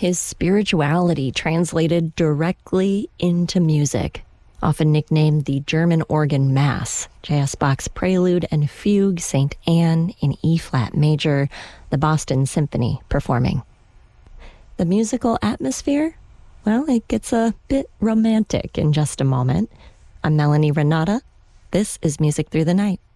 his spirituality translated directly into music. Often nicknamed the German organ Mass, J.S. Bach's Prelude and Fugue St. Anne in E-flat major, the Boston Symphony performing. The musical atmosphere? Well, it gets a bit romantic in just a moment. I'm Melanie Renata. This is Music Through the Night.